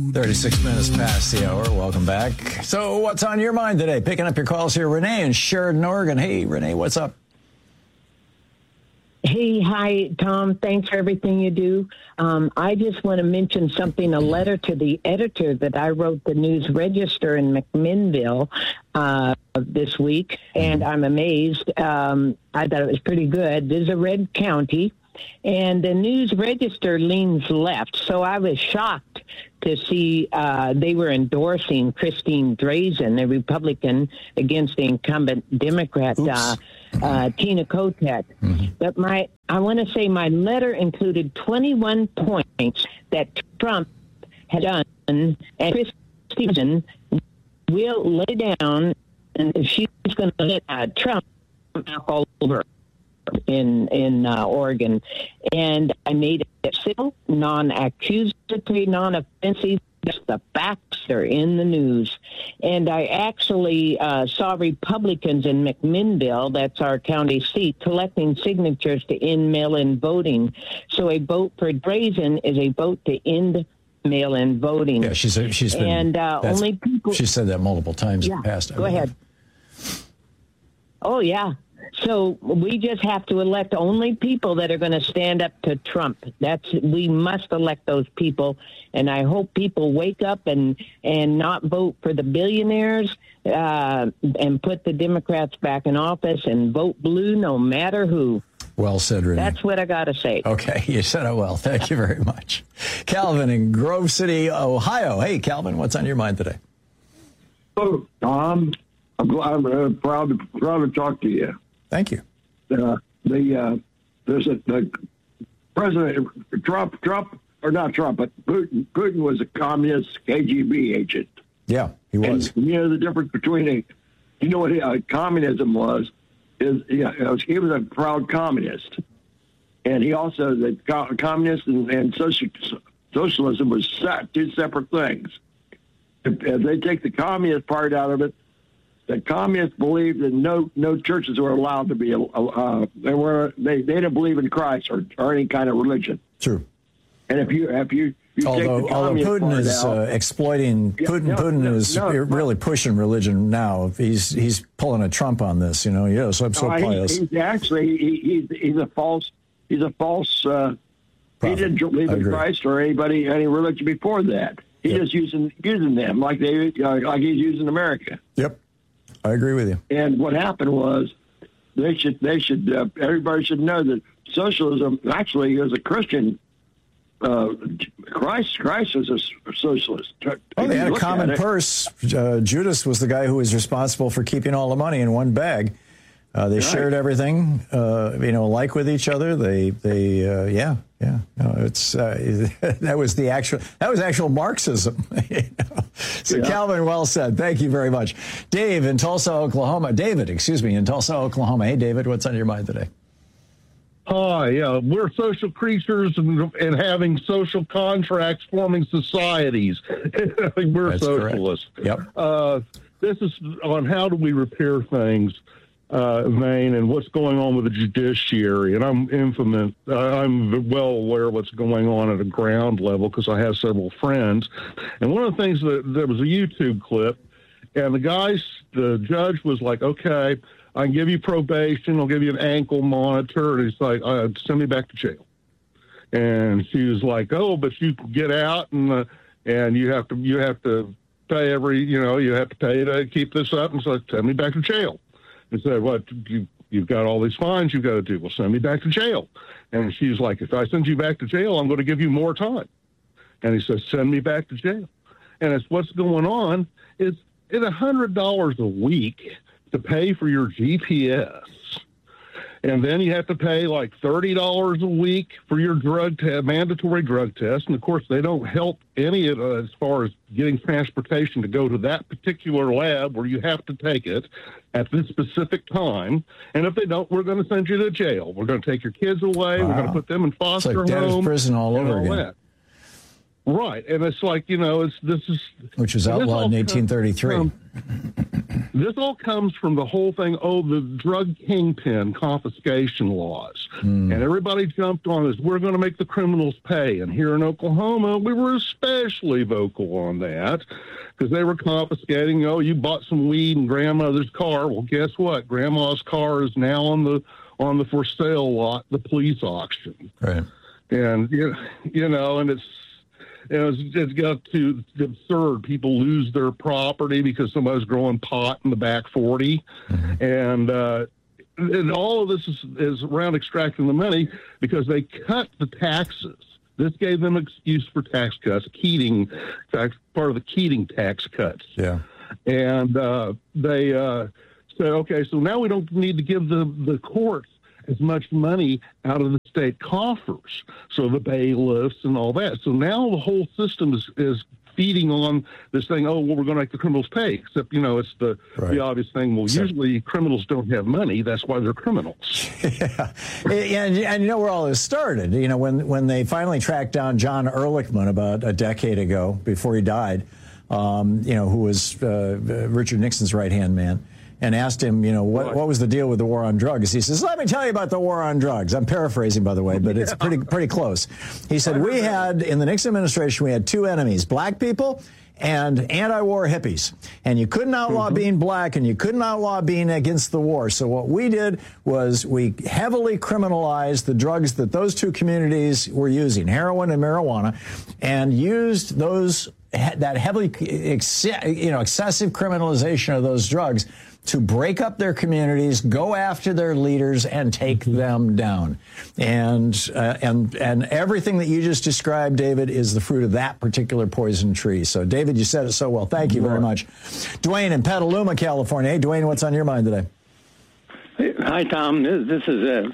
36 minutes past the hour. Welcome back. So what's on your mind today? Picking up your calls here. Renee in Sheridan, Oregon. Hey, Renee, what's up? Hey, hi, Tom. Thanks for everything you do. I just want to mention something, a letter to the editor that I wrote the News Register in McMinnville this week, and I'm amazed. I thought it was pretty good. This is a red county, and the News Register leans left, so I was shocked to see they were endorsing Christine Drazan, a Republican, against the incumbent Democrat Tina Kotek. But I want to say my letter included 21 points that Trump had done, and Christine will lay down, and she's going to let Trump all over in Oregon. And I made it civil, non-accusatory, non-offensive. Just the facts are in the news. And I actually saw Republicans in McMinnville, that's our county seat, collecting signatures to end mail-in voting. So a vote for Drazan is a vote to end mail-in voting. Yeah, she's been, and only people. She said that multiple times in the past. Go ahead. Oh, yeah. So we just have to elect only people that are going to stand up to Trump. We must elect those people, and I hope people wake up and not vote for the billionaires and put the Democrats back in office and vote blue no matter who. Well said, Renee. That's what I got to say. Okay, you said it well. Thank you very much. Calvin in Grove City, Ohio. Hey, Calvin, what's on your mind today? Oh, Tom, I'm proud to talk to you. Thank you. There's the President Trump, or not Trump, but Putin was a communist KGB agent. Yeah, he was. And you know the difference between what communism was? He was a proud communist, and he also the communist and socialism was two separate things. If they take the communist part out of it, the communists believed that no churches were allowed to be. They didn't believe in Christ or any kind of religion. True. And if you although Putin is exploiting Putin is really pushing religion now. He's pulling a Trump on this. Yes, I'm so pious. He's a false. He didn't believe in Christ or any religion before that. He's just using them like he's using America. Yep. I agree with you. And what happened was everybody should know that socialism actually is a Christian. Christ was a socialist. They had a common purse. Judas was the guy who was responsible for keeping all the money in one bag. They shared everything, alike with each other. That was actual Marxism. So Calvin, well said. Thank you very much. Dave in Tulsa, Oklahoma. David, in Tulsa, Oklahoma. Hey, David, what's on your mind today? Hi, we're social creatures and having social contracts, forming societies. We're That's socialists. Correct. Yep. This is on how do we repair things, Maine, and what's going on with the judiciary. And I'm well aware of what's going on at a ground level because I have several friends. And one of the things there was a YouTube clip, and the judge was like, okay, I can give you probation. I'll give you an ankle monitor. And he's like, send me back to jail. And she was like, oh, but you can get out and you have to pay you have to pay to keep this up. And so send me back to jail. And said, what, you've got all these fines you've got to do. Well, send me back to jail. And she's like, if I send you back to jail, I'm going to give you more time. And he says, send me back to jail. And it's what's going on is it's $100 a week to pay for your GPS. And then you have to pay like $30 a week for your mandatory drug test. And of course, they don't help any of as far as getting transportation to go to that particular lab where you have to take it at this specific time. And if they don't, we're going to send you to jail. We're going to take your kids away. Wow. We're going to put them in foster homes. It's like debtor's prison all over again. Right, and it's like, which was outlawed in 1833. This all comes from the whole thing, the drug kingpin confiscation laws. And everybody jumped on this, we're going to make the criminals pay. And here in Oklahoma, we were especially vocal on that because they were confiscating, you bought some weed in grandmother's car. Well, guess what? Grandma's car is now on the for sale lot, the police auction. Right. And, and it's got to the absurd. People lose their property because somebody's growing pot in the back 40. And all of this is around extracting the money because they cut the taxes. This gave them an excuse for tax cuts. Keating, in fact, part of the Keating tax cuts. Yeah. And they said, okay, so now we don't need to give the courts as much money out of the state coffers, so the bailiffs and all that. So now the whole system is feeding on this thing, we're going to make the criminals pay, except, it's the obvious thing. Well, usually criminals don't have money. That's why they're criminals. Yeah. And where all this started, when they finally tracked down John Ehrlichman about a decade ago, before he died, who was Richard Nixon's right-hand man, and asked him, what was the deal with the war on drugs? He says, let me tell you about the war on drugs. I'm paraphrasing, by the way, but it's pretty close. He said, in the Nixon administration, we had two enemies, black people and anti-war hippies. And you couldn't outlaw being black, and you couldn't outlaw being against the war. So what we did was we heavily criminalized the drugs that those two communities were using, heroin and marijuana, and used that heavily, excessive criminalization of those drugs to break up their communities, go after their leaders, and take them down. And everything that you just described, David, is the fruit of that particular poison tree. So, David, you said it so well. Thank you very much. Dwayne in Petaluma, California. Hey, Dwayne, what's on your mind today? Hi, Tom. This is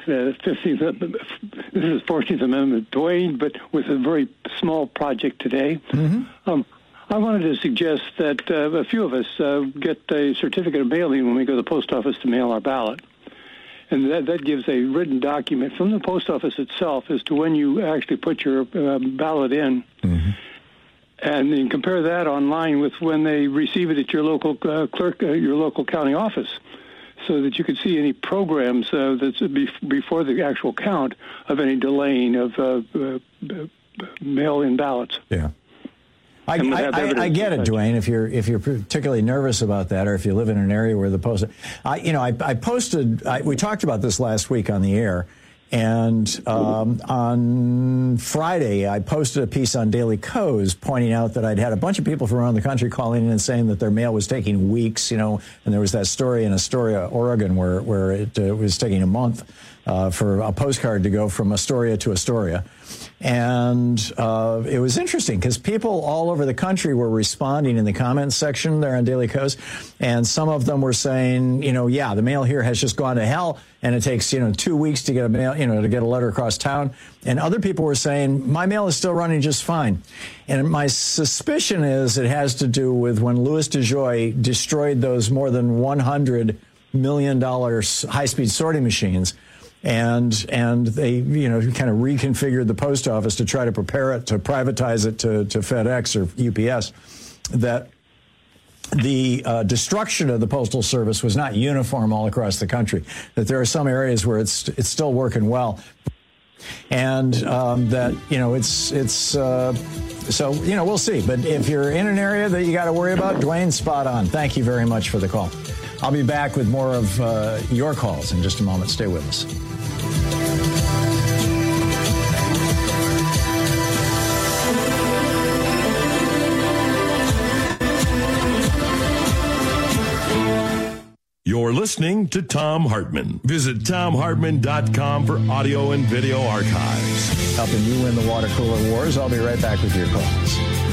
14th Amendment Dwayne, but with a very small project today. I wanted to suggest that a few of us get a certificate of mailing when we go to the post office to mail our ballot. And that gives a written document from the post office itself as to when you actually put your ballot in. And then compare that online with when they receive it at your local clerk, your local county office, so that you could see any programs that's before the actual count of any delaying of mail-in ballots. Yeah. I get it, Dwayne. If you're particularly nervous about that, or if you live in an area where the post, I posted. We talked about this last week on the air, and on Friday I posted a piece on Daily Kos pointing out that I'd had a bunch of people from around the country calling in and saying that their mail was taking weeks. And there was that story in Astoria, Oregon, where it was taking a month for a postcard to go from Astoria to Astoria. And it was interesting because people all over the country were responding in the comments section there on Daily Kos, and some of them were saying, the mail here has just gone to hell, and it takes 2 weeks to get to get a letter across town. And other people were saying my mail is still running just fine. And my suspicion is it has to do with when Louis DeJoy destroyed those more than $100 million high-speed sorting machines. And they, kind of reconfigured the post office to try to prepare it to privatize it to FedEx or UPS, that the destruction of the Postal Service was not uniform all across the country, that there are some areas where it's still working well. And that, so, we'll see. But if you're in an area that you got to worry about, Dwayne, spot on. Thank you very much for the call. I'll be back with more of your calls in just a moment. Stay with us. You're listening to Thom Hartmann. Visit ThomHartmann.com for audio and video archives. Helping you win the water cooler wars. I'll be right back with your calls.